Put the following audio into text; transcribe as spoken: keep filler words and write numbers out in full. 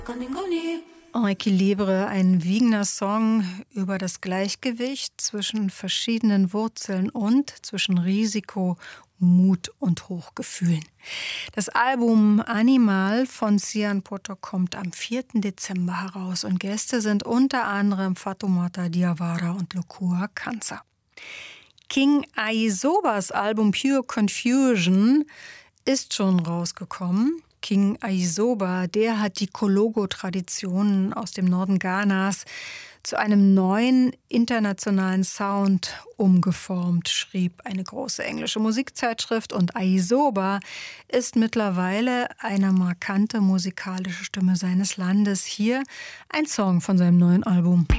En Equilibre, ein Wiener Song über das Gleichgewicht zwischen verschiedenen Wurzeln und zwischen Risiko, Mut und Hochgefühlen. Das Album Animal von Cian Potto kommt am vierten Dezember heraus und Gäste sind unter anderem Fatoumata Diawara und Lukua Kanza. King Aisobas Album Pure Confusion ist schon rausgekommen. King Aisoba, der hat die Kologo-Traditionen aus dem Norden Ghanas zu einem neuen internationalen Sound umgeformt, schrieb eine große englische Musikzeitschrift. Und Aisoba ist mittlerweile eine markante musikalische Stimme seines Landes. Hier ein Song von seinem neuen Album.